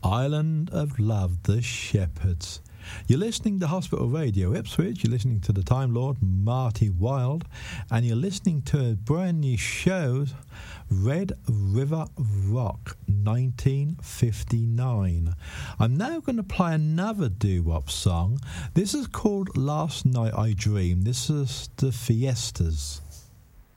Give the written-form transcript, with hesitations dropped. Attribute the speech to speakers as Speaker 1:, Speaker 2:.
Speaker 1: Island of Love, The Shepherds. You're listening to Hospital Radio Ipswich, you're listening to the Time Lord Marty Wilde, and you're listening to a brand new show, Red River Rock 1959. I'm now going to play another doo-wop song. This is called Last Night I Dreamed. This is the Fiestas.